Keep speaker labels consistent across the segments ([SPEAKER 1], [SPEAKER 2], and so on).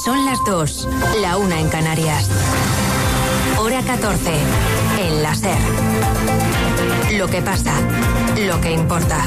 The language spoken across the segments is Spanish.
[SPEAKER 1] Son las 2, la 1 en Canarias. Hora 14, en la SER. Lo que pasa, lo que importa.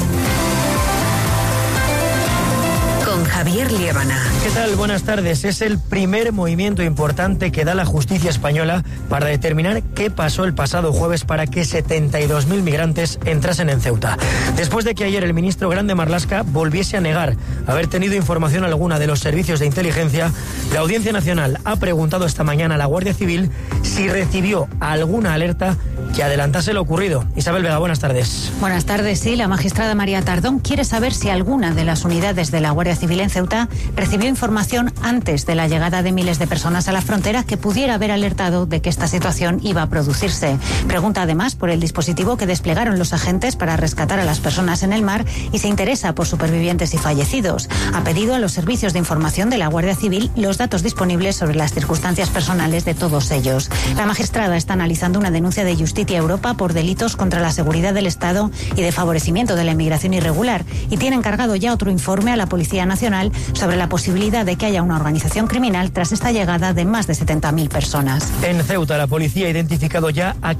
[SPEAKER 1] Con Javier Liébana.
[SPEAKER 2] ¿Qué tal? Buenas tardes. Es el primer movimiento importante que da la justicia española para determinar qué pasó el pasado jueves para que 72.000 migrantes entrasen en Ceuta. Después de que ayer el ministro Grande Marlaska volviese a negar haber tenido información alguna de los servicios de inteligencia, la Audiencia Nacional ha preguntado esta mañana a la Guardia Civil si recibió alguna alerta que adelantase lo ocurrido. Isabel Vega, buenas tardes.
[SPEAKER 3] Buenas tardes, sí. La magistrada María Tardón quiere saber si alguna de las unidades de la Guardia Civil en Ceuta recibió información antes de la llegada de miles de personas a la frontera que pudiera haber alertado de que esta situación iba a producirse. Pregunta además por el dispositivo que desplegaron los agentes para rescatar a las personas en el mar y se interesa por supervivientes y fallecidos. Ha pedido a los servicios de información de la Guardia Civil los datos disponibles sobre las circunstancias personales de todos ellos. La magistrada está analizando una denuncia de Justicia Europa por delitos contra la seguridad del Estado y de favorecimiento de la inmigración irregular y tiene encargado ya otro informe a la Policía Nacional sobre la posibilidad de que haya una organización criminal tras esta llegada de más de 70.000 personas.
[SPEAKER 2] En Ceuta, la policía ha identificado ya a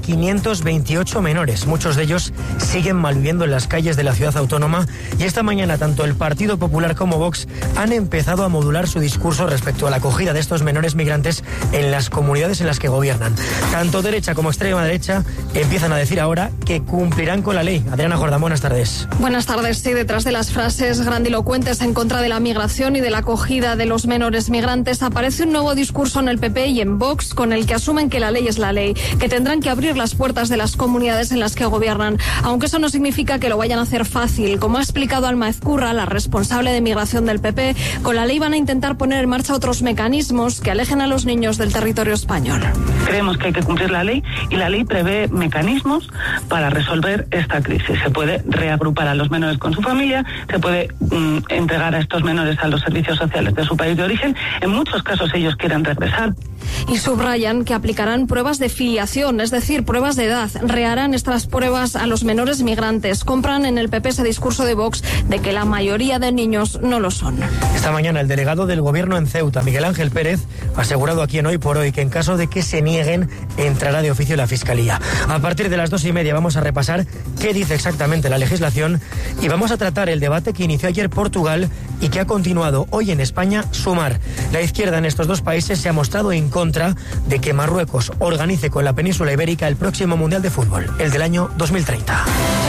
[SPEAKER 2] 528 menores. Muchos de ellos siguen malviviendo en las calles de la ciudad autónoma y esta mañana tanto el Partido Popular como Vox han empezado a modular su discurso respecto a la acogida de estos menores migrantes en las comunidades en las que gobiernan. Tanto derecha como extrema derecha empiezan a decir ahora que cumplirán con la ley. Adriana Jordán, buenas tardes.
[SPEAKER 4] Buenas tardes. Sí, detrás de las frases grandilocuentes en contra de la migración y de la acogida de los menores migrantes aparece un nuevo discurso en el PP y en Vox con el que asumen que la ley es la ley, que tendrán que abrir las puertas de las comunidades en las que gobiernan, aunque eso no significa que lo vayan a hacer fácil. Como ha explicado Alma Ezcurra, la responsable de migración del PP, con la ley van a intentar poner en marcha otros mecanismos que alejen a los niños del territorio español.
[SPEAKER 5] Creemos que hay que cumplir la ley y la ley prevé mecanismos para resolver esta crisis. Se puede reagrupar a los menores con su familia, se puede entregar a estos menores a los servicios sociales de su país de origen. En muchos casos ellos quieren regresar.
[SPEAKER 4] Y subrayan que aplicarán pruebas de filiación, es decir, pruebas de edad. Reharán estas pruebas a los menores migrantes. Compran en el PP ese discurso de Vox de que la mayoría de niños no lo son.
[SPEAKER 2] Esta mañana el delegado del gobierno en Ceuta, Miguel Ángel Pérez, ha asegurado aquí en Hoy por Hoy que en caso de que se nieguen, entrará de oficio la Fiscalía. A partir de las 2:30 vamos a repasar qué dice exactamente la legislación y vamos a tratar el debate que inició ayer Portugal y que ha continuado hoy en España, Sumar. La izquierda en estos dos países se ha mostrado en contra de que Marruecos organice con la península ibérica el próximo Mundial de Fútbol, el del año 2030.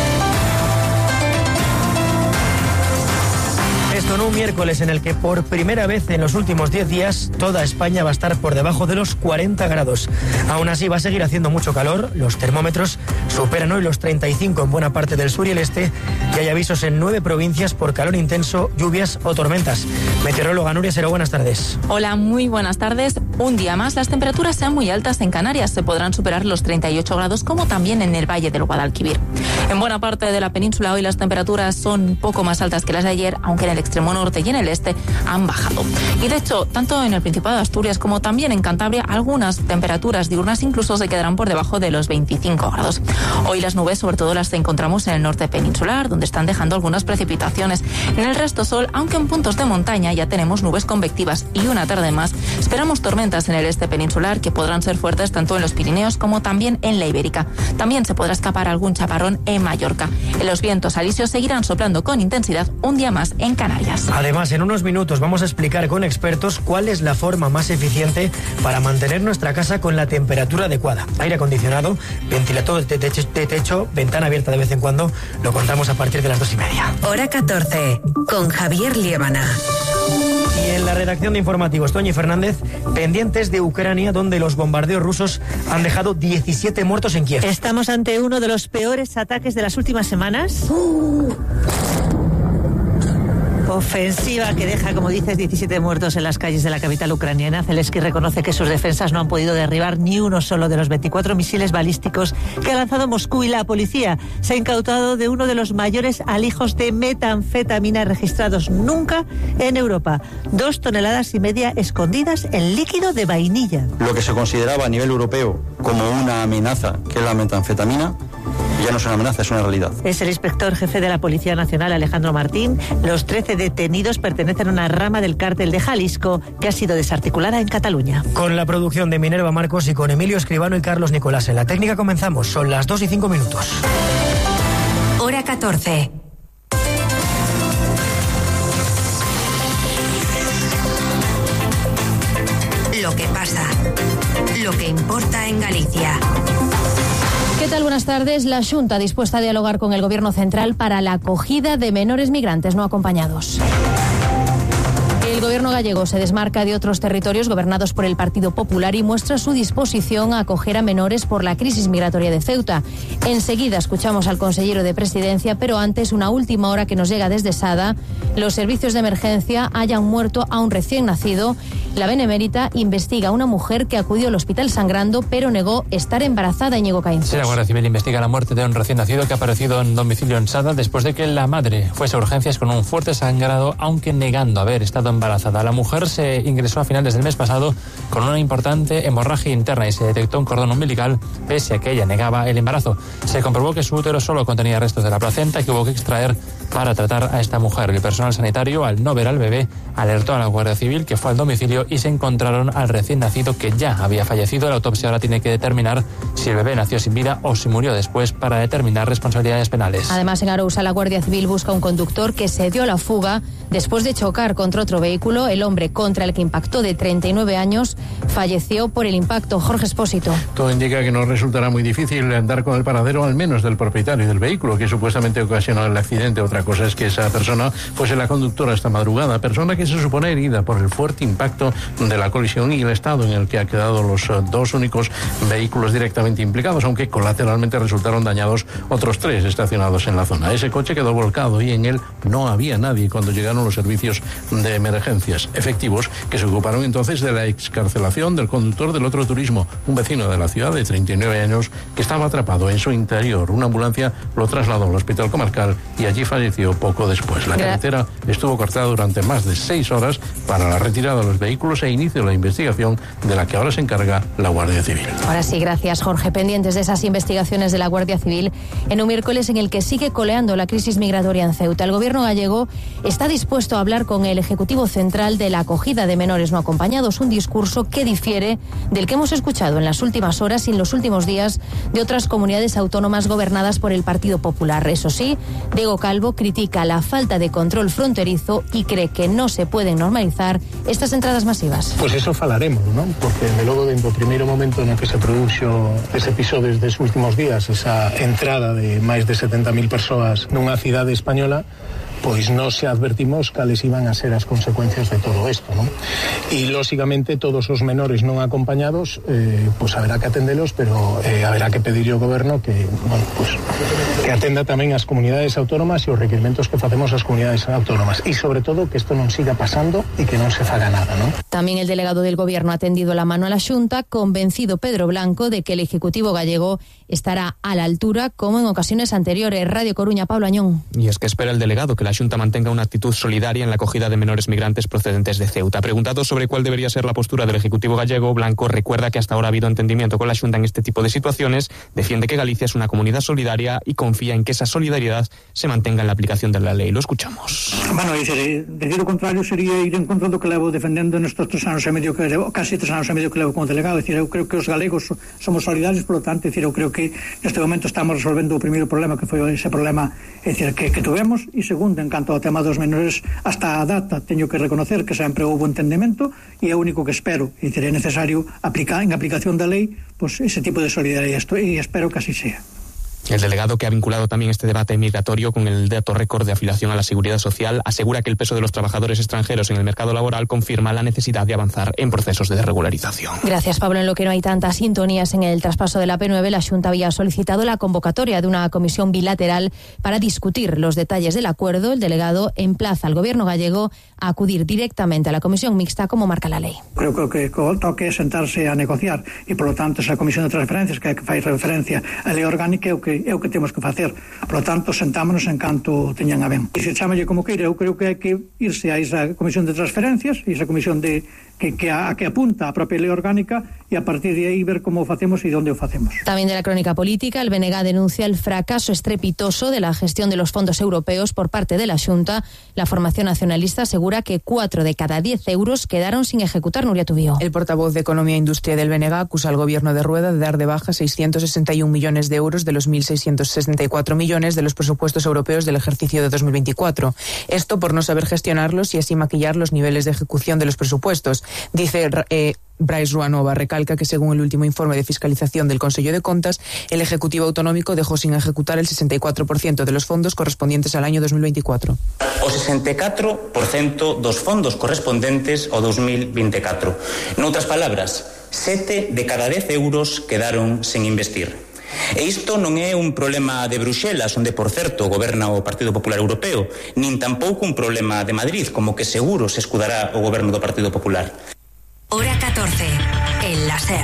[SPEAKER 2] Esto en un miércoles en el que por primera vez en los últimos 10 días toda España va a estar por debajo de los 40 grados. Aún así va a seguir haciendo mucho calor, los termómetros superan hoy los 35 en buena parte del sur y el este y hay avisos en 9 provincias por calor intenso, lluvias o tormentas. Meteoróloga Nuria Seró, buenas tardes.
[SPEAKER 6] Hola, muy buenas tardes. Un día más las temperaturas sean muy altas en Canarias, se podrán superar los 38 grados como también en el Valle del Guadalquivir. En buena parte de la península hoy las temperaturas son poco más altas que las de ayer, aunque en el extremo norte y en el este han bajado. Y de hecho, tanto en el Principado de Asturias como también en Cantabria, algunas temperaturas diurnas incluso se quedarán por debajo de los 25 grados. Hoy las nubes sobre todo las encontramos en el norte peninsular, donde están dejando algunas precipitaciones. En el resto sol, aunque en puntos de montaña ya tenemos nubes convectivas y una tarde más, esperamos tormentas en el este peninsular que podrán ser fuertes tanto en los Pirineos como también en la Ibérica. También se podrá escapar algún chaparrón en Mallorca. Los vientos alisios seguirán soplando con intensidad un día más en Canarias.
[SPEAKER 2] Además, en unos minutos vamos a explicar con expertos cuál es la forma más eficiente para mantener nuestra casa con la temperatura adecuada. Aire acondicionado, ventilador de techo, ventana abierta de vez en cuando. Lo contamos a partir de las 2:30.
[SPEAKER 1] Hora 14, con Javier Liébana.
[SPEAKER 2] Y en la redacción de informativos, Toñi Fernández, pendientes de Ucrania, donde los bombardeos rusos han dejado 17 muertos en Kiev.
[SPEAKER 7] Estamos ante uno de los peores ataques de las últimas semanas. Ofensiva que deja, como dices, 17 muertos en las calles de la capital ucraniana. Zelensky reconoce que sus defensas no han podido derribar ni uno solo de los 24 misiles balísticos que ha lanzado Moscú, y la policía se ha incautado de uno de los mayores alijos de metanfetamina registrados nunca en Europa. 2,5 toneladas escondidas en líquido de vainilla.
[SPEAKER 8] Lo que se consideraba a nivel europeo como una amenaza, que es la metanfetamina, Ya no es una amenaza, es una realidad.
[SPEAKER 7] Es el inspector jefe de la Policía Nacional, Alejandro Martín. Los 13 detenidos pertenecen a una rama del cártel de Jalisco que ha sido desarticulada en Cataluña.
[SPEAKER 2] Con la producción de Minerva Marcos y con Emilio Escribano y Carlos Nicolás en la técnica comenzamos. Son las 2:05.
[SPEAKER 1] Hora 14. Lo que pasa, lo que importa en Galicia.
[SPEAKER 9] ¿Qué tal? Buenas tardes. La Xunta dispuesta a dialogar con el Gobierno central para la acogida de menores migrantes no acompañados. El gobierno gallego se desmarca de otros territorios gobernados por el Partido Popular y muestra su disposición a acoger a menores por la crisis migratoria de Ceuta. Enseguida escuchamos al consejero de Presidencia, pero antes una última hora que nos llega desde Sada. Los servicios de emergencia hayan muerto a un recién nacido. La Benemérita investiga a una mujer que acudió al hospital sangrando, pero negó estar embarazada. Íñigo Caínzos.
[SPEAKER 10] Sí, la Guardia Civil investiga la muerte de un recién nacido que ha aparecido en domicilio en Sada después de que la madre fuese a urgencias con un fuerte sangrado, aunque negando haber estado embarazada. La mujer se ingresó a finales del mes pasado con una importante hemorragia interna y se detectó un cordón umbilical, pese a que ella negaba el embarazo. Se comprobó que su útero solo contenía restos de la placenta que hubo que extraer para tratar a esta mujer. El personal sanitario, al no ver al bebé, alertó a la Guardia Civil, que fue al domicilio y se encontraron al recién nacido que ya había fallecido. La autopsia ahora tiene que determinar si el bebé nació sin vida o si murió después para determinar responsabilidades penales.
[SPEAKER 9] Además, en Arousa, la Guardia Civil busca un conductor que se dio a la fuga después de chocar contra otro vehículo. El hombre contra el que impactó, de 39 años, falleció por el impacto. Jorge Espósito.
[SPEAKER 11] Todo indica que no resultará muy difícil dar con el paradero, al menos del propietario del vehículo que supuestamente ocasionó el accidente. Otra cosa es que esa persona fuese la conductora esta madrugada, persona que se supone herida por el fuerte impacto de la colisión y el estado en el que ha quedado los dos únicos vehículos directamente implicados, aunque colateralmente resultaron dañados otros 3 estacionados en la zona. Ese coche quedó volcado y en él no había nadie cuando llegaron los servicios de emergencias efectivos, que se ocuparon entonces de la excarcelación del conductor del otro turismo, un vecino de la ciudad de 39 años que estaba atrapado en su interior. Una ambulancia lo trasladó al hospital comarcal y allí falleció poco después. La carretera estuvo cortada durante más de 6 horas para la retirada de los vehículos e inicio de la investigación de la que ahora se encarga la Guardia Civil.
[SPEAKER 9] Ahora sí, gracias, Jorge. Pendientes de esas investigaciones de la Guardia Civil en un miércoles en el que sigue coleando la crisis migratoria en Ceuta. El gobierno gallego está dispuesto a hablar con el Ejecutivo Central de la acogida de menores no acompañados, un discurso que difiere del que hemos escuchado en las últimas horas y en los últimos días de otras comunidades autónomas gobernadas por el Partido Popular. Eso sí, Diego Calvo critica la falta de control fronterizo y cree que no se pueden normalizar estas entradas masivas.
[SPEAKER 12] Pois eso falaremos, non? Porque de logo dentro do primeiro momento no que se produxo ese episodio desde os últimos días, esa entrada de máis de 70.000 persoas nunha cidade española, pois non se advertimos cales iban a ser as consecuencias de todo isto, non? E, lóxicamente, todos os menores non acompañados, pois haberá que atendelos, pero haberá que pedirle ao goberno que, bueno, pois, que atenda tamén as comunidades autónomas e os requerimentos que facemos as comunidades autónomas. E, sobre todo, que isto non siga pasando e que non se faga nada, non?
[SPEAKER 9] También el delegado del gobierno ha tendido la mano a la Xunta, convencido Pedro Blanco de que el Ejecutivo gallego estará a la altura, como en ocasiones anteriores. Radio Coruña, Pablo Añón.
[SPEAKER 13] Y es que espera el delegado que la Xunta mantenga una actitud solidaria en la acogida de menores migrantes procedentes de Ceuta. Preguntado sobre cuál debería ser la postura del Ejecutivo gallego, Blanco recuerda que hasta ahora ha habido entendimiento con la Xunta en este tipo de situaciones, defiende que Galicia es una comunidad solidaria y confía en que esa solidaridad se mantenga en la aplicación de la ley. Lo escuchamos.
[SPEAKER 14] Bueno, decir lo contrario sería ir en contra do que levo defendendo nestes 3 anos e medio que levo, casi 3 anos e medio que levo como delegado. Decir, eu creo que os galegos somos solidarios, por lo tanto, decir, eu creo que neste momento estamos resolvendo o primeiro problema, que foi ese problema, decir, que tuvemos, e segundo, en canto ao tema dos menores, hasta a data teño que reconocer que sempre houve entendemento e é o único que espero, e é necesario aplicar en aplicación da lei, pues, ese tipo de solidaridade, e espero que así sea.
[SPEAKER 13] El delegado, que ha vinculado también este debate migratorio con el dato récord de afiliación a la Seguridad Social, asegura que el peso de los trabajadores extranjeros en el mercado laboral confirma la necesidad de avanzar en procesos de regularización.
[SPEAKER 9] Gracias, Pablo. En lo que no hay tantas sintonías en el traspaso de la P9, la Xunta había solicitado la convocatoria de una comisión bilateral para discutir los detalles del acuerdo. El delegado emplaza al gobierno gallego a acudir directamente a la comisión mixta, como marca la ley.
[SPEAKER 14] Creo que toque sentarse a negociar, e, por lo tanto, esa comisión de transferencias que fai referencia a lei orgánica, o que é o que temos que facer. Por lo tanto, sentámonos en canto teñan a ben. E se chámalle como queira, eu creo que hai que irse a esa comisión de transferencias e esa comisión de que apunta a propia lei orgánica e a partir de aí ver como o facemos e onde o facemos.
[SPEAKER 9] También de la crónica política, el BNG denuncia el fracaso estrepitoso de la gestión de los fondos europeos por parte de la Xunta. La formación nacionalista asegura que 4 de cada 10 euros quedaron sin ejecutar. Nuria Tubío.
[SPEAKER 8] El portavoz de Economía e Industria del BNG acusa al gobierno de Rueda de dar de baja 661 millones de euros de los 1.664 millones de los presupuestos europeos del ejercicio de 2024. Esto por no saber gestionarlos y así maquillar los niveles de ejecución de los presupuestos. Dice Brais Ruanova, recalca que según el último informe de fiscalización del Consello de Contas, el Ejecutivo Autonómico dejó sin ejecutar el 64% de los fondos correspondientes al año 2024.
[SPEAKER 15] O 64% dos fondos correspondentes ao 2024. Noutras palabras, 7 de cada 10 euros quedaron sen investir. E isto non é un problema de Bruxelas, onde, por certo, goberna o Partido Popular Europeo, nin tampouco un problema de Madrid, como que seguro se escudará o goberno do Partido Popular.
[SPEAKER 1] Hora 14, en la SER.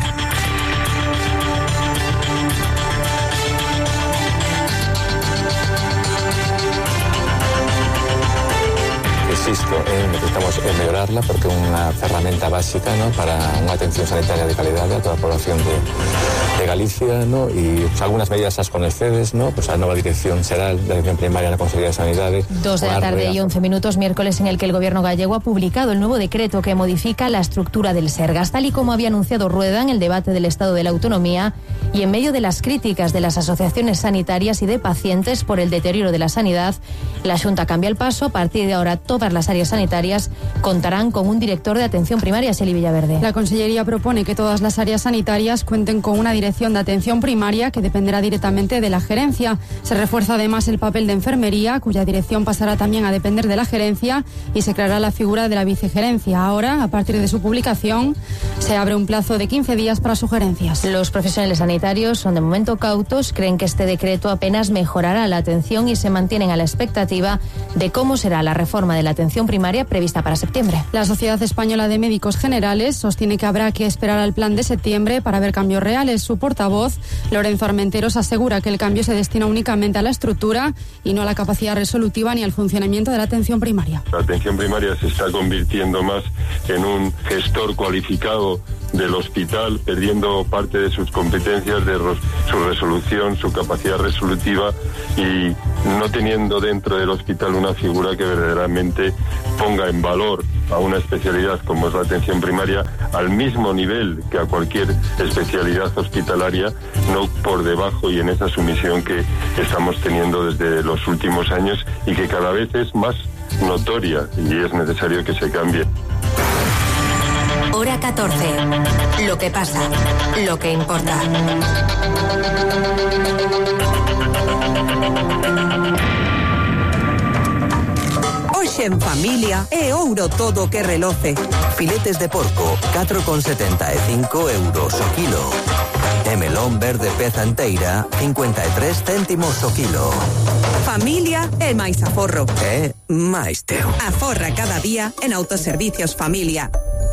[SPEAKER 16] Insisto, necesitamos mellorarla porque é unha ferramenta básica, ¿no?, para unha atención sanitaria de calidade a toda a población de Galicia, ¿no? E algunhas medidas as conocedes, ¿no? Pues a nova Dirección Xeral de Atención Primaria na Consellería de Sanidade.
[SPEAKER 9] 2 de la tarde y 11 minutos, miércoles, en el que el gobierno gallego ha publicado el nuevo decreto que modifica la estructura del Sergas, tal y como había anunciado Rueda en el debate del Estado de la Autonomía y en medio de las críticas de las asociaciones sanitarias y de pacientes por el deterioro de la sanidad. La Xunta cambia el paso. A partir de ahora, todas las áreas sanitarias contarán con un director de atención primaria, Seli Villaverde.
[SPEAKER 17] La Consellería propone que todas las áreas sanitarias cuenten con una dirección de atención primaria que dependerá directamente de la gerencia. Se refuerza además el papel de enfermería, cuya dirección pasará también a depender de la gerencia, y se creará la figura de la vicegerencia. Ahora, a partir de su publicación, se abre un plazo de 15 días para sugerencias.
[SPEAKER 9] Los profesionales sanitarios son de momento cautos, creen que este decreto apenas mejorará la atención y se mantienen a la expectativa de cómo será la reforma de la atención primaria prevista para septiembre.
[SPEAKER 17] La Sociedad Española de Médicos Generales sostiene que habrá que esperar al plan de septiembre para ver cambios reales. Su portavoz, Lorenzo Armenteros, asegura que el cambio se destina únicamente a la estructura y no a la capacidad resolutiva ni al funcionamiento de la atención primaria.
[SPEAKER 18] La atención primaria se está convirtiendo más en un gestor cualificado del hospital, perdiendo parte de sus competencias, de su resolución, su capacidad resolutiva, y no teniendo dentro del hospital una figura que verdaderamente ponga en valor a una especialidad como es la atención primaria al mismo nivel que a cualquier especialidad hospitalaria, no por debajo, y en esa sumisión que estamos teniendo desde los últimos años y que cada vez es más notoria y es necesario que se cambie.
[SPEAKER 1] Hora 14. Lo que pasa, lo que importa.
[SPEAKER 19] Hoxe en familia é ouro todo que reloce. Filetes de porco, 4,75 euros o kilo. E melón verde peza enteira, 53 céntimos o kilo.
[SPEAKER 20] Familia é máis aforro.
[SPEAKER 19] É máis teu.
[SPEAKER 20] Aforra cada día en Autoservicios Familia.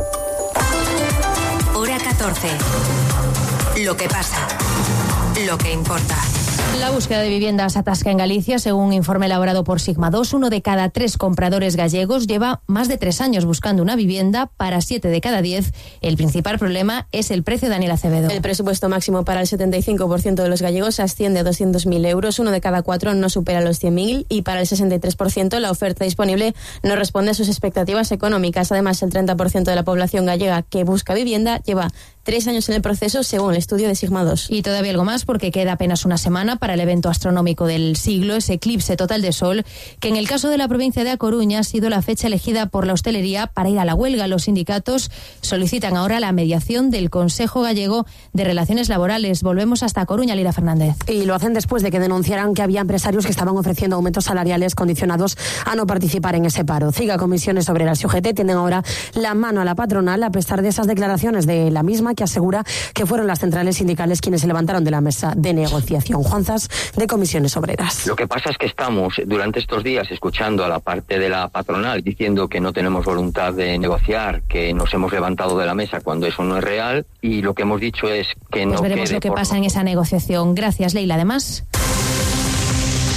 [SPEAKER 1] Hora 14. Lo que pasa, lo que importa.
[SPEAKER 9] La búsqueda de viviendas atasca en Galicia. Según un informe elaborado por Sigma 2, 1 de cada 3 compradores gallegos lleva más de 3 años buscando una vivienda. Para 7 de cada 10, el principal problema es el precio. Daniel Acevedo.
[SPEAKER 21] El presupuesto máximo para el 75% de los gallegos asciende a 200.000 euros. 1 de cada 4 no supera los 100.000 y para el 63% la oferta disponible no responde a sus expectativas económicas. Además, el 30% de la población gallega que busca vivienda lleva 3 años en el proceso, según el estudio de Sigma 2.
[SPEAKER 9] Y todavía algo más, porque queda apenas una semana para el evento astronómico del siglo, ese eclipse total de sol, que en el caso de la provincia de A Coruña ha sido la fecha elegida por la hostelería para ir a la huelga. Los sindicatos solicitan ahora la mediación del Consejo Gallego de Relaciones Laborales. Volvemos hasta A Coruña, Lira Fernández.
[SPEAKER 22] Y lo hacen después de que denunciaran que había empresarios que estaban ofreciendo aumentos salariales condicionados a no participar en ese paro. CIGA, Comisiones Obreras y UGT tienen ahora la mano a la patronal, a pesar de esas declaraciones de la misma, que asegura que fueron las centrales sindicales quienes se levantaron de la mesa de negociación. Juanzas, de Comisiones Obreras.
[SPEAKER 23] Lo que pasa es que estamos durante estos días escuchando a la parte de la patronal diciendo que no tenemos voluntad de negociar, que nos hemos levantado de la mesa cuando eso no es real, y lo que hemos dicho es que no.
[SPEAKER 9] Pues veremos lo que pasa en esa negociación. Gracias, Leila. Además,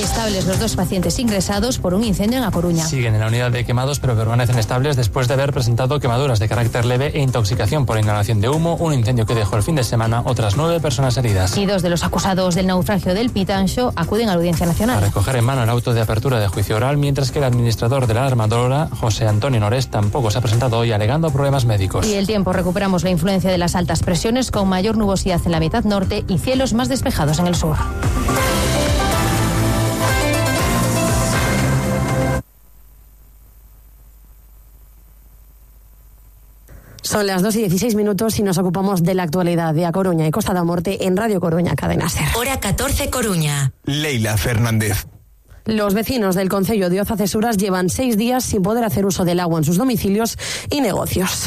[SPEAKER 9] Estables los 2 pacientes ingresados por un incendio en A Coruña.
[SPEAKER 10] Siguen en la unidad de quemados, pero permanecen estables después de haber presentado quemaduras de carácter leve e intoxicación por inhalación de humo, un incendio que dejó el fin de semana otras 9 personas heridas.
[SPEAKER 9] Y 2 de los acusados del naufragio del Pitancho acuden a la Audiencia Nacional.
[SPEAKER 10] A recoger en mano el auto de apertura de juicio oral, mientras que el administrador de la armadora, José Antonio Norés, tampoco se ha presentado hoy alegando problemas médicos.
[SPEAKER 9] Y el tiempo, recuperamos la influencia de las altas presiones con mayor nubosidad en la mitad norte y cielos más despejados en el sur.
[SPEAKER 22] Son las 2:16 y nos ocupamos de la actualidad de A Coruña y Costa da Morte en Radio Coruña, Cadena SER.
[SPEAKER 1] Hora 14 Coruña.
[SPEAKER 3] Leila Fernández.
[SPEAKER 22] Los vecinos del concello de Oza-Cesuras llevan 6 días sin poder hacer uso del agua en sus domicilios y negocios.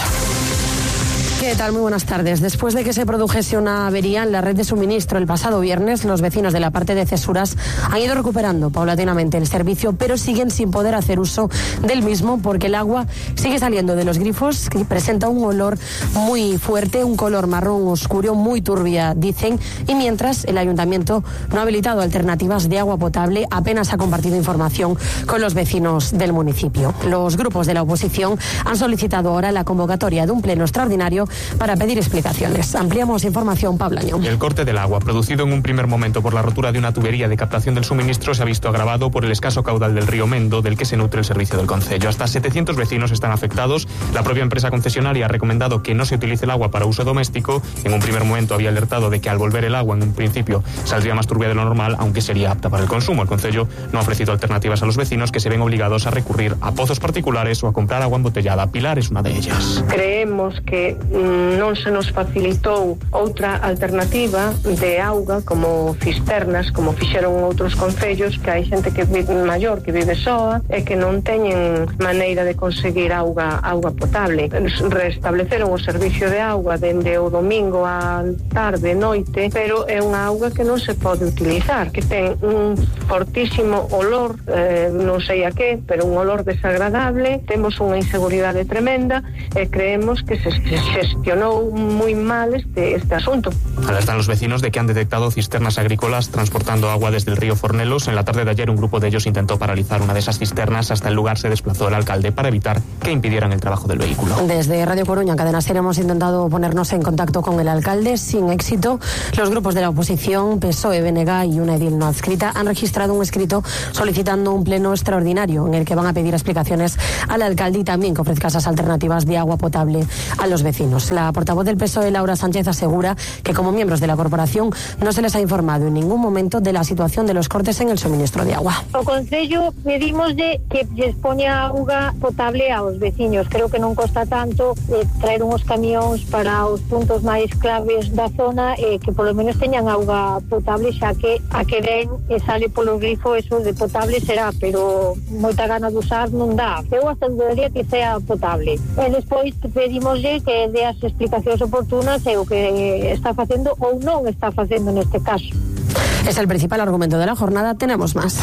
[SPEAKER 22] ¿Qué tal? Muy buenas tardes. Después de que se produjese una avería en la red de suministro el pasado viernes, los vecinos de la parte de Cesuras han ido recuperando paulatinamente el servicio, pero siguen sin poder hacer uso del mismo porque el agua sigue saliendo de los grifos y presenta un olor muy fuerte, un color marrón oscuro, muy turbia, dicen, y mientras el ayuntamiento no ha habilitado alternativas de agua potable, apenas ha compartido información con los vecinos del municipio. Los grupos de la oposición han solicitado ahora la convocatoria de un pleno extraordinario para pedir explicaciones. Ampliamos información, Pablo Añón.
[SPEAKER 13] El corte del agua, producido en un primer momento por la rotura de una tubería de captación del suministro, se ha visto agravado por el escaso caudal del río Mendo, del que se nutre el servicio del concello. Hasta 700 vecinos están afectados. La propia empresa concesionaria ha recomendado que no se utilice el agua para uso doméstico. En un primer momento había alertado de que al volver el agua, en un principio, saldría más turbia de lo normal, aunque sería apta para el consumo. El concello no ha ofrecido alternativas a los vecinos, que se ven obligados a recurrir a pozos particulares o a comprar agua embotellada. Pilar es una de ellas.
[SPEAKER 4] Creemos que non se nos facilitou outra alternativa de auga como cisternas, como fixeron outros concellos, que hai xente que vive maior, que vive soa e que non teñen maneira de conseguir auga potable. Restableceron o servicio de auga dende o domingo á tarde, noite, pero é unha auga que non se pode utilizar, que ten un fortísimo olor, non sei a que, pero un olor desagradable. Temos unha inseguridade tremenda e creemos que se gestionou muy mal este asunto.
[SPEAKER 13] Alertan los vecinos de que han detectado cisternas agrícolas transportando agua desde el río Fornelos. En la tarde de ayer un grupo de ellos intentó paralizar una de esas cisternas. Hasta el lugar se desplazó el alcalde para evitar que impidieran el trabajo del vehículo.
[SPEAKER 22] Desde Radio Coruña, Cadena SER, hemos intentado ponernos en contacto con el alcalde sin éxito. Los grupos de la oposición, PSOE, BNG y una edil no adscrita, han registrado un escrito solicitando un pleno extraordinario en el que van a pedir explicaciones al alcalde y también que ofrezca esas alternativas de agua potable a los vecinos. La portavoz del PSOE, Laura Sánchez, asegura que como miembros de la corporación no se les ha informado en ningún momento de la situación de los cortes en el suministro de agua.
[SPEAKER 5] O Concello pedimoslle que lles poña auga potable aos veciños. Creo que non costa tanto traer uns camións para os puntos máis claves da zona e que polo menos teñan auga potable, xa que a que ven e sale polo grifo eso de potable será, pero moita gana de usar non dá. Eu aseguraría que sea potable. E despois pedimoslle que dé as explicacións oportunas e o que está facendo ou non está facendo neste caso.
[SPEAKER 22] Es el principal argumento de la jornada. Tenemos más.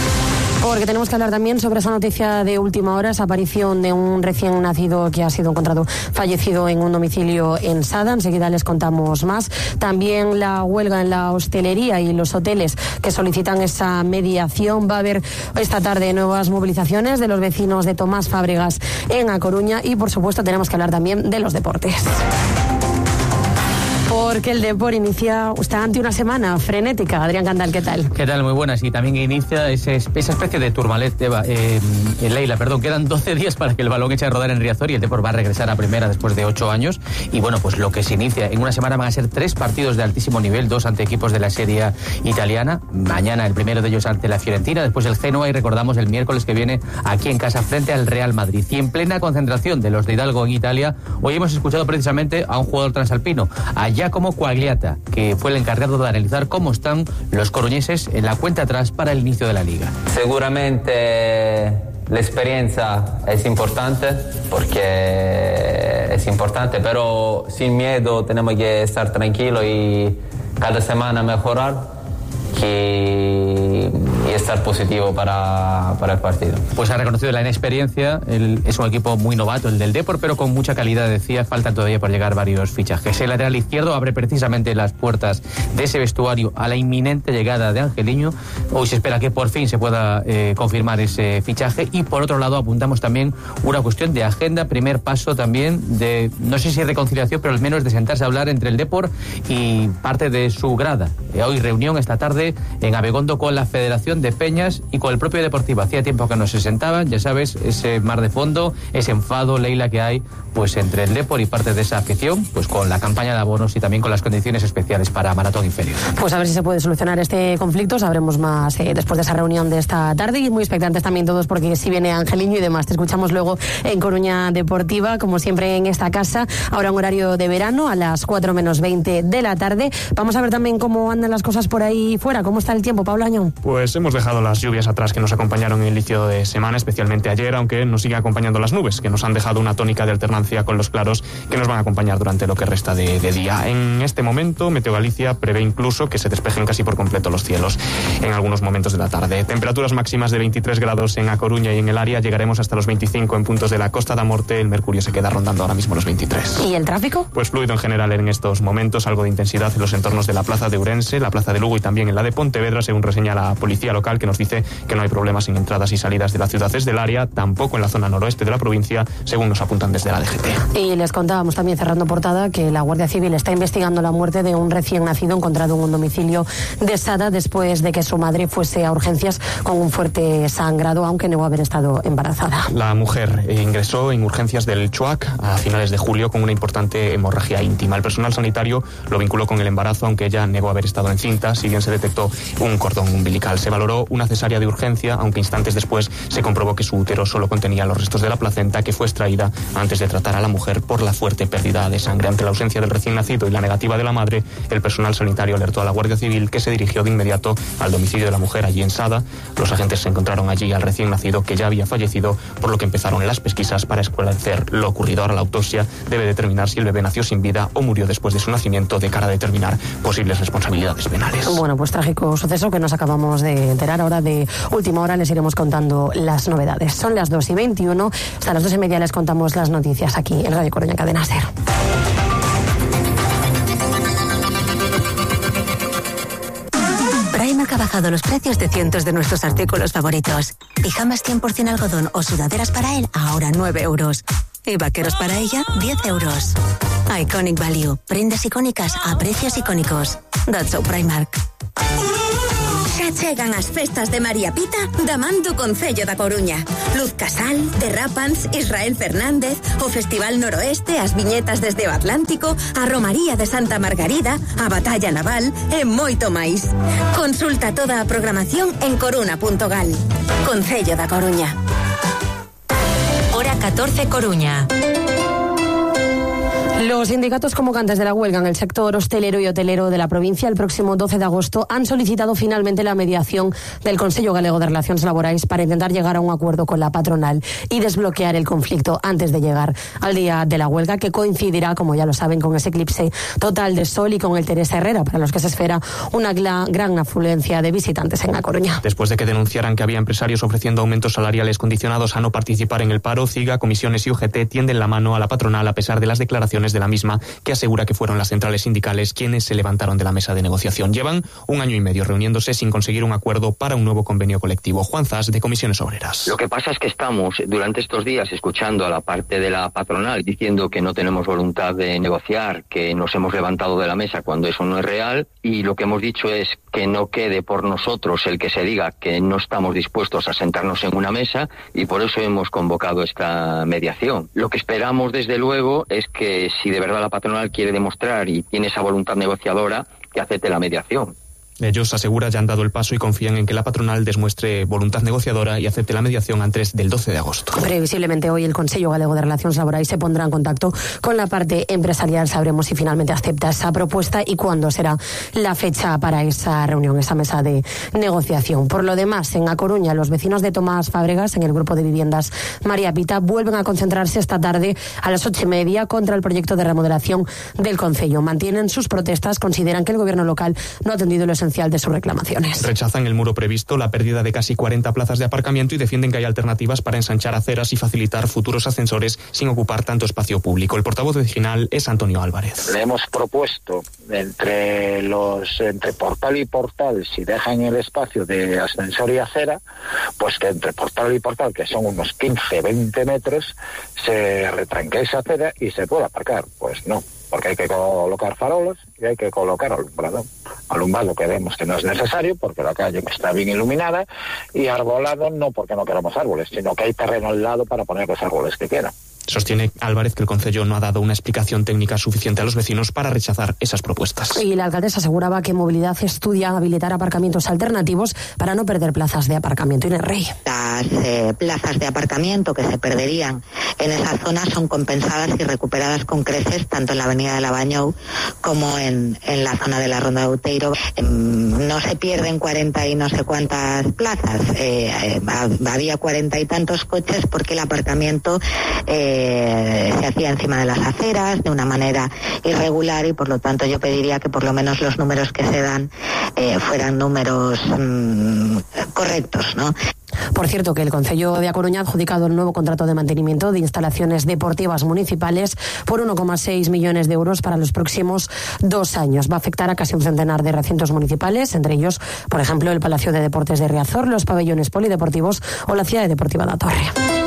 [SPEAKER 22] Porque tenemos que hablar también sobre esa noticia de última hora, esa aparición de un recién nacido que ha sido encontrado fallecido en un domicilio en Sada. Enseguida les contamos más. También la huelga en la hostelería y los hoteles que solicitan esa mediación. Va a haber esta tarde nuevas movilizaciones de los vecinos de Tomás Fábregas en A Coruña y, por supuesto, tenemos que hablar también de los deportes. Porque el Depor está ante una semana frenética. Adrián Candal, ¿qué tal?
[SPEAKER 24] ¿Qué tal? Muy buenas. Y también inicia esa especie de turmalet, Leila, perdón. Quedan 12 días para que el balón eche a rodar en Riazor y el Depor va a regresar a primera después de 8 años. Y bueno, pues lo que se inicia en una semana van a ser 3 partidos de altísimo nivel, 2 ante equipos de la Serie A italiana. Mañana el primero de ellos ante la Fiorentina, después el Genoa y recordamos el miércoles que viene aquí en casa frente al Real Madrid. Y en plena concentración de los de Hidalgo en Italia, hoy hemos escuchado precisamente a un jugador transalpino, a Giacomo Quagliata, que fue el encargado de analizar cómo están los coruñeses en la cuenta atrás para el inicio de la liga.
[SPEAKER 25] Seguramente la experiencia es importante, pero sin miedo tenemos que estar tranquilos y cada semana mejorar y estar positivo para el partido.
[SPEAKER 24] Pues ha reconocido la inexperiencia, es un equipo muy novato el del Depor, pero con mucha calidad, decía, faltan todavía por llegar varios fichajes. El lateral izquierdo abre precisamente las puertas de ese vestuario a la inminente llegada de Angeliño. Hoy se espera que por fin se pueda confirmar ese fichaje, y por otro lado apuntamos también una cuestión de agenda, primer paso también de, no sé si reconciliación, pero al menos de sentarse a hablar entre el Depor y parte de su grada. Hoy reunión esta tarde en Abegondo con la Federación de Peñas y con el propio Deportivo. Hacía tiempo que no se sentaban, ya sabes, ese mar de fondo, ese enfado, Leila, que hay pues entre el Depor y parte de esa afición, pues con la campaña de abonos y también con las condiciones especiales para maratón inferior.
[SPEAKER 22] Pues a ver si se puede solucionar este conflicto, sabremos más después de esa reunión de esta tarde, y muy expectantes también todos porque si viene Angeliño y demás. Te escuchamos luego en Coruña Deportiva, como siempre en esta casa, ahora en horario de verano a las 4 menos 20 de la tarde. Vamos a ver también cómo andan las cosas por ahí fuera, cómo está el tiempo, Pablo Añón.
[SPEAKER 13] Pues hemos dejado las lluvias atrás que nos acompañaron en el inicio de semana, especialmente ayer, aunque nos siguen acompañando las nubes, que nos han dejado una tónica de alternancia con los claros que nos van a acompañar durante lo que resta de día. En este momento, Meteo Galicia prevé incluso que se despejen casi por completo los cielos en algunos momentos de la tarde. Temperaturas máximas de 23 grados en A Coruña y en el área, llegaremos hasta los 25 en puntos de la Costa da Morte. El mercurio se queda rondando ahora mismo los 23.
[SPEAKER 22] ¿Y el tráfico?
[SPEAKER 13] Pues fluido en general en estos momentos, algo de intensidad en los entornos de la plaza de Ourense, la plaza de Lugo y también en la de Pontevedra, según reseña la policía local, que nos dice que no hay problemas en entradas y salidas de la ciudad desde el área, tampoco en la zona noroeste de la provincia, según nos apuntan desde la DGT.
[SPEAKER 22] Y les contábamos también, cerrando portada, que la Guardia Civil está investigando la muerte de un recién nacido encontrado en un domicilio de Sada después de que su madre fuese a urgencias con un fuerte sangrado, aunque negó haber estado embarazada.
[SPEAKER 13] La mujer ingresó en urgencias del Chuac a finales de julio con una importante hemorragia íntima. El personal sanitario lo vinculó con el embarazo, aunque ella negó haber estado encinta, si bien se detectó un cordón umbilical. Se valoró una cesárea de urgencia, aunque instantes después se comprobó que su útero solo contenía los restos de la placenta, que fue extraída antes de tratar a la mujer por la fuerte pérdida de sangre. Ante la ausencia del recién nacido y la negativa de la madre, el personal sanitario alertó a la Guardia Civil, que se dirigió de inmediato al domicilio de la mujer allí en Sada. Los agentes se encontraron allí al recién nacido, que ya había fallecido, por lo que empezaron las pesquisas para esclarecer lo ocurrido. Ahora la autopsia debe determinar si el bebé nació sin vida o murió después de su nacimiento, de cara a determinar posibles responsabilidades penales.
[SPEAKER 22] Bueno, pues trágico suceso que nos acabamos de enterar. Ahora de última hora les iremos contando las novedades. Son las 2:21, hasta las 2:30 les contamos las noticias aquí en Radio Coruña Cadena SER.
[SPEAKER 1] Primark ha bajado los precios de cientos de nuestros artículos favoritos. Pijamas 100% algodón o sudaderas para él, ahora 9 euros. Y vaqueros para ella, 10 euros. Iconic Value. Prendas icónicas a precios icónicos. That's so Primark.
[SPEAKER 2] Xa chegan as festas de María Pita da man do Concello da Coruña. Luz Casal, Derrapans, Israel Fernández, o Festival Noroeste, as viñetas desde o Atlántico, a Romaría de Santa Margarida, a Batalla Naval e moito máis. Consulta toda a programación en coruna.gal. Concello da Coruña.
[SPEAKER 1] Hora 14 Coruña.
[SPEAKER 22] Los sindicatos convocantes de la huelga en el sector hostelero y hotelero de la provincia el próximo 12 de agosto han solicitado finalmente la mediación del Consello Galego de Relacións Laborais para intentar llegar a un acuerdo con la patronal y desbloquear el conflicto antes de llegar al día de la huelga, que coincidirá, como ya lo saben, con ese eclipse total de sol y con el Teresa Herrera, para los que se espera una gran afluencia de visitantes en La Coruña.
[SPEAKER 13] Después de que denunciaran que había empresarios ofreciendo aumentos salariales condicionados a no participar en el paro, CIGA, comisiones y UGT tienden la mano a la patronal a pesar de las declaraciones de la misma, que asegura que fueron las centrales sindicales quienes se levantaron de la mesa de negociación. Llevan 1 año y medio reuniéndose sin conseguir un acuerdo para un nuevo convenio colectivo. Juan Zas, de Comisiones Obreras.
[SPEAKER 23] Lo que pasa es que estamos durante estos días escuchando a la parte de la patronal diciendo que no tenemos voluntad de negociar, que nos hemos levantado de la mesa cuando eso no es real, y lo que hemos dicho es que no quede por nosotros el que se diga que no estamos dispuestos a sentarnos en una mesa, y por eso hemos convocado esta mediación. Lo que esperamos desde luego es que si de verdad la patronal quiere demostrar y tiene esa voluntad negociadora, que acepte la mediación.
[SPEAKER 13] Ellos, asegura, ya han dado el paso y confían en que la patronal demuestre voluntad negociadora y acepte la mediación antes del 12 de agosto.
[SPEAKER 22] Previsiblemente hoy el Consello Galego de Relacións Laborais se pondrá en contacto con la parte empresarial. Sabremos si finalmente acepta esa propuesta y cuándo será la fecha para esa reunión, esa mesa de negociación. Por lo demás, en A Coruña, los vecinos de Tomás Fábregas, en el grupo de viviendas María Pita, vuelven a concentrarse esta tarde a las 8:30 contra el proyecto de remodelación del concello. Mantienen sus protestas, consideran que el gobierno local no ha atendido los esencial de sus reclamaciones.
[SPEAKER 13] Rechazan el muro previsto, la pérdida de casi 40 plazas de aparcamiento y defienden que hay alternativas para ensanchar aceras y facilitar futuros ascensores sin ocupar tanto espacio público. El portavoz original es Antonio Álvarez.
[SPEAKER 3] Le hemos propuesto entre portal y portal, si dejan el espacio de ascensor y acera, pues que entre portal y portal, que son unos 15-20 metros, se retranque esa acera y se pueda aparcar. Pues no, porque hay que colocar farolas y hay que colocar alumbrado que vemos que no es necesario porque la calle está bien iluminada, y arbolado no porque no queramos árboles, sino que hay terreno al lado para poner los árboles que quieran.
[SPEAKER 13] Sostiene Álvarez que el concello no ha dado una explicación técnica suficiente a los vecinos para rechazar esas propuestas.
[SPEAKER 22] Y la alcaldesa aseguraba que Movilidad estudia habilitar aparcamientos alternativos para no perder plazas de aparcamiento. Inés Rey.
[SPEAKER 6] Las plazas de aparcamiento que se perderían en esa zona son compensadas y recuperadas con creces tanto en la avenida de la Bañou como en la zona de la Ronda de Outeiro. No se pierden 40 y no sé cuántas plazas. Había 40 y tantos coches porque el aparcamiento se hacía encima de las aceras de una manera irregular, y por lo tanto yo pediría que por lo menos los números que se dan fueran números correctos, ¿no?
[SPEAKER 22] Por cierto, que el Concello de A Coruña ha adjudicado el nuevo contrato de mantenimiento de instalaciones deportivas municipales por 1,6 millones de euros para los próximos 2 años. Va a afectar a casi un centenar de recintos municipales, entre ellos, por ejemplo, el Palacio de Deportes de Riazor, los pabellones polideportivos o la Ciudad Deportiva da Torre.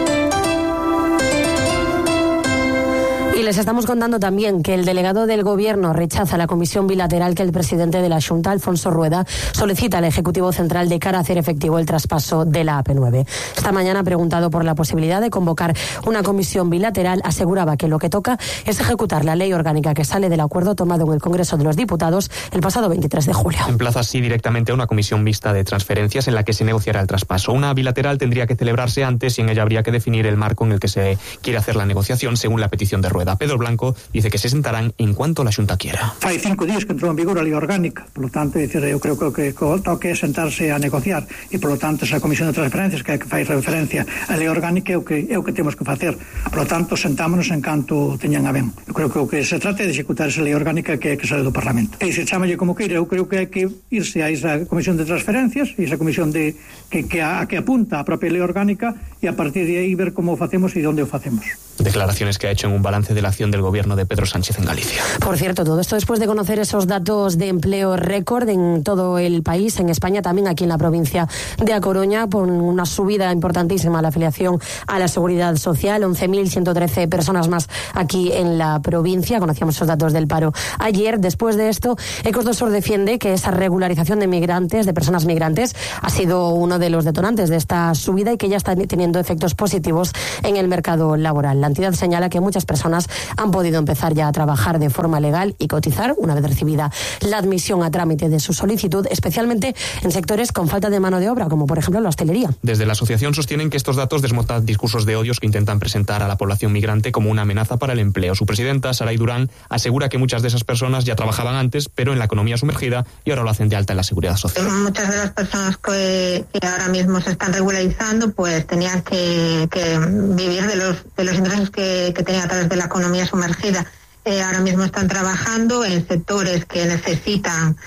[SPEAKER 22] Y les estamos contando también que el delegado del Gobierno rechaza la comisión bilateral que el presidente de la Xunta, Alfonso Rueda, solicita al Ejecutivo Central de cara a hacer efectivo el traspaso de la AP9. Esta mañana, preguntado por la posibilidad de convocar una comisión bilateral, aseguraba que lo que toca es ejecutar la ley orgánica que sale del acuerdo tomado en el Congreso de los Diputados el pasado 23 de julio.
[SPEAKER 13] Emplaza así directamente a una comisión mixta de transferencias en la que se negociará el traspaso. Una bilateral tendría que celebrarse antes y en ella habría que definir el marco en el que se quiere hacer la negociación según la petición de Rueda. Pedro Blanco dice que se sentarán en cuanto la Xunta quiera.
[SPEAKER 14] Fai 5 días que entrou en vigor a lei orgánica, por lo tanto, eu creo que toque sentarse a negociar, e por lo tanto esa comisión de transferencias que fai referencia á lei orgánica é o que temos que facer. Por lo tanto, sentámonos en canto teñan a ben. Eu creo que o que se trata é de executar esa lei orgánica que sale do Parlamento. E se chámalle como queira, eu creo que hai que irse a esa comisión de transferencias e esa comisión que apunta a propia lei orgánica, e a partir de aí ver como o facemos e onde o facemos.
[SPEAKER 13] Declaraciones que ha hecho en un balance de la acción del gobierno de Pedro Sánchez en Galicia.
[SPEAKER 22] Por cierto, todo esto después de conocer esos datos de empleo récord en todo el país, en España, también aquí en la provincia de A Coruña, con una subida importantísima a la afiliación a la Seguridad Social, 11.113 personas más aquí en la provincia. Conocíamos esos datos del paro ayer. Después de esto, Ecos do Sur defiende que esa regularización de migrantes, de personas migrantes, ha sido uno de los detonantes de esta subida y que ya está teniendo efectos positivos en el mercado laboral. La entidad señala que muchas personas han podido empezar ya a trabajar de forma legal y cotizar una vez recibida la admisión a trámite de su solicitud, especialmente en sectores con falta de mano de obra, como por ejemplo la hostelería.
[SPEAKER 13] Desde la asociación sostienen que estos datos desmontan discursos de odios que intentan presentar a la población migrante como una amenaza para el empleo. Su presidenta, Saray Durán, asegura que muchas de esas personas ya trabajaban antes, pero en la economía sumergida, y ahora lo hacen de alta en la Seguridad Social.
[SPEAKER 6] Muchas de las personas que ahora mismo se están regularizando pues tenían que vivir de los ingresos que tenían a través de la economía sumergida. Ahora mismo están trabajando en sectores que necesitan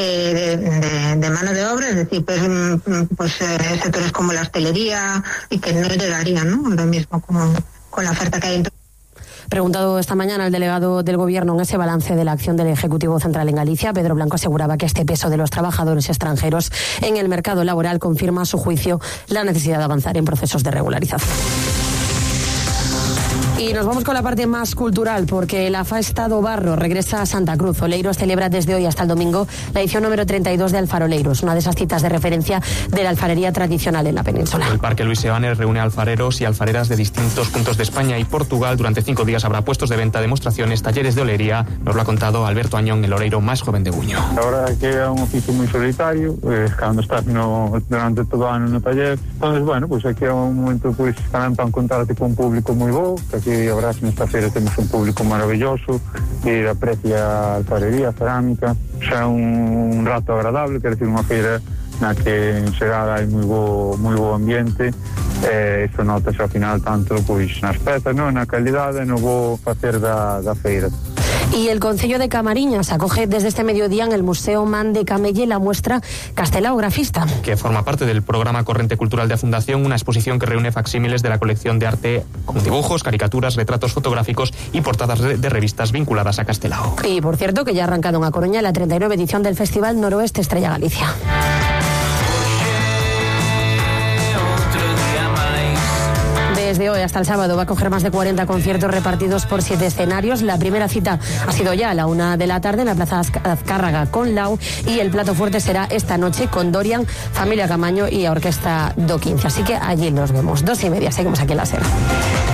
[SPEAKER 6] de mano de obra, es decir, sectores como la hostelería, y que no llegarían, ¿no?, lo mismo con la oferta que hay.
[SPEAKER 22] Preguntado esta mañana al delegado del Gobierno en ese balance de la acción del Ejecutivo Central en Galicia, Pedro Blanco aseguraba que este peso de los trabajadores extranjeros en el mercado laboral confirma, a su juicio, la necesidad de avanzar en procesos de regularización. Y nos vamos con la parte más cultural, porque la Festa do Barro regresa a Santa Cruz. Oleiros celebra desde hoy hasta el domingo la edición número 32 de Alfaroleiros, una de esas citas de referencia de la alfarería tradicional en la península.
[SPEAKER 13] El Parque Luis Sebanes reúne alfareros y alfareras de distintos puntos de España y Portugal. Durante 5 días habrá puestos de venta, demostraciones, talleres de olería. Nos lo ha contado Alberto Añón, el oleiro más joven de Buño.
[SPEAKER 7] La verdad que é un oficio moi solitario, cando estás durante todo o ano no taller. Entonces, bueno, pues aquí é un momento tamén para encontrarte con un público moi bo, que aquí a verdade nesta feira temos un público maravilloso que aprecia a alfarería, a cerámica. Xa é un rato agradable, quer decir, unha feira na que en xeral hai moi bo ambiente. Isto notase ao final tanto pois nas pezas, non, na calidade, no bo facer da feira.
[SPEAKER 22] Y el Concello de Camariñas acoge desde este mediodía en el Museo Man de Camelle la muestra Castelao Grafista,
[SPEAKER 13] que forma parte del programa Corrente Cultural de Fundación, una exposición que reúne facsímiles de la colección de arte con dibujos, caricaturas, retratos fotográficos y portadas de revistas vinculadas a Castelao.
[SPEAKER 22] Y por cierto que ya ha arrancado en A Coruña la 39 edición del Festival Noroeste Estrella Galicia. Desde hoy hasta el sábado va a coger más de 40 conciertos repartidos por 7 escenarios. La primera cita ha sido ya a la 1 de la tarde en la Plaza Azcárraga con Lau, y el plato fuerte será esta noche con Dorian, Familia Camaño y Orquesta Do 15. Así que allí nos vemos. 2:30, seguimos aquí en la SER.